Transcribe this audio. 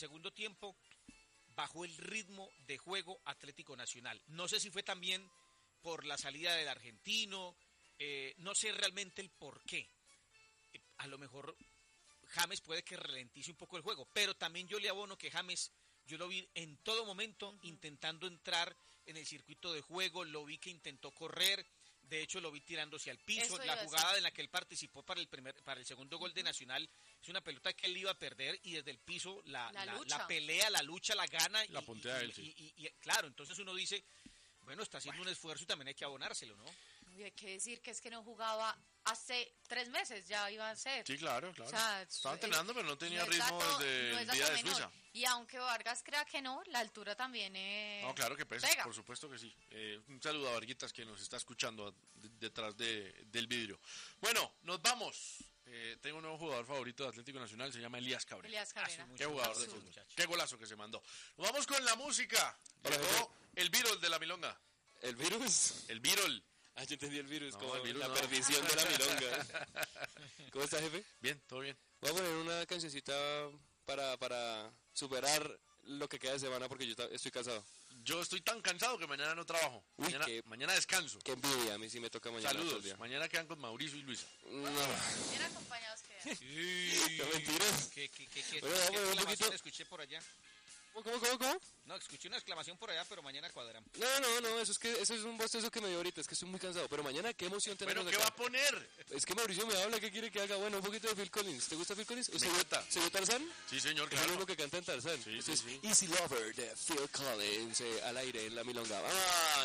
segundo tiempo bajó el ritmo de juego Atlético Nacional. No sé si fue también por la salida del argentino, no sé realmente el por qué. A lo mejor James puede que ralentice un poco el juego, pero también yo le abono que James, yo lo vi en todo momento intentando entrar en el circuito de juego, lo vi que intentó correr, de hecho lo vi tirándose al piso. La jugada en la que él participó para el segundo gol de Nacional es una pelota que él iba a perder y desde el piso la pelea, la lucha, la gana la puntea él, sí. Y claro, entonces uno dice, bueno, está haciendo un esfuerzo y también hay que abonárselo, ¿no? Y hay que decir que es que no jugaba hace 3 meses, ya iba a ser. Sí, claro. O sea, estaba entrenando, pero no tenía ritmo desde el día de Suiza. Y aunque Vargas crea que no, la altura también no, claro que pesa, pega. Por supuesto que sí. Un saludo a Varguitas que nos está escuchando detrás del vidrio. Bueno, nos vamos. Tengo un nuevo jugador favorito de Atlético Nacional, se llama Elías Cabrera. Qué jugador de fútbol. Qué golazo que se mandó. Nos vamos con la música. Llegó el Virol de la Milonga. ¿El virus? El Virol. Ah, yo entendí el virus, No, como el virus la no. perdición de la milonga. ¿Cómo está, jefe? Bien, todo bien. Voy a poner una cancioncita para superar lo que queda de semana porque yo estoy cansado. Yo estoy tan cansado que mañana no trabajo. Uy, mañana descanso. Qué envidia, a mí sí me toca mañana. Saludos. Mañana quedan con Mauricio y Luisa. No. Bien acompañados quedan. ¿No mentiras? ¿Qué Bueno, vamos a ver un poquito. Escuché por allá? ¿Cómo? No, escuché una exclamación por allá, pero mañana cuadramos. No, eso es un bostezo que me dio ahorita, es que estoy muy cansado. Pero mañana, qué emoción tenemos. ¿Pero qué va a poner? Es que Mauricio me habla, ¿qué quiere que haga? Bueno, un poquito de Phil Collins. ¿Te gusta Phil Collins? Me gusta. ¿Se vio Tarzán? Sí, señor, Es claro. lo mismo que canta en Tarzán. Sí. Easy Lover de Phil Collins al aire en la milonga. ¡Ah!